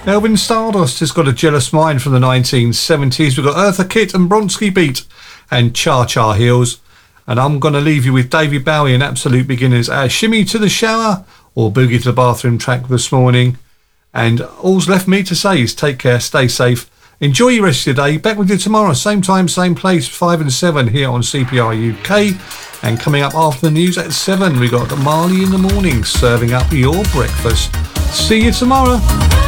Elvin Stardust has got A Jealous Mind from the 1970s. We've got Eartha Kitt and Bronski Beat and Cha Cha Heels. And I'm going to leave you with David Bowie and Absolute Beginners. Shimmy to the Shower or Boogie to the Bathroom track this morning. And all's left me to say is take care, stay safe. Enjoy your rest of your day. Back with you tomorrow, same time, same place, 5 and 7 here on CPR UK. And coming up after the news at 7, we got Marley in the Morning serving up your breakfast. See you tomorrow.